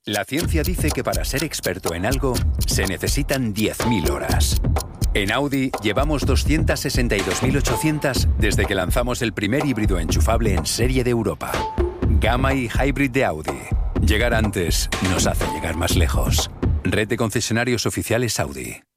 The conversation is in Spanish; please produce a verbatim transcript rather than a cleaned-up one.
La ciencia dice que para ser experto en algo se necesitan diez mil horas. En Audi llevamos doscientas sesenta y dos mil ochocientas desde que lanzamos el primer híbrido enchufable en serie de Europa. Gamma y Hybrid de Audi. Llegar antes nos hace llegar más lejos. Red de concesionarios oficiales Audi.